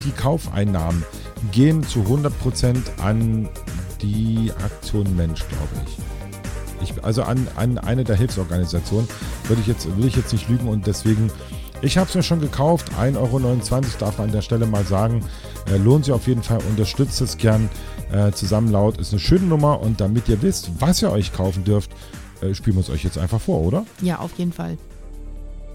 Die Kaufeinnahmen gehen zu 100% an die Aktion Mensch, glaube ich. Also an eine der Hilfsorganisationen will ich jetzt nicht lügen und deswegen, ich habe es mir schon gekauft, 1,29 Euro darf man an der Stelle mal sagen, lohnt sich auf jeden Fall, unterstützt es gern. Zusammen laut ist eine schöne Nummer und damit ihr wisst, was ihr euch kaufen dürft, spielen wir es euch jetzt einfach vor, oder? Ja, auf jeden Fall.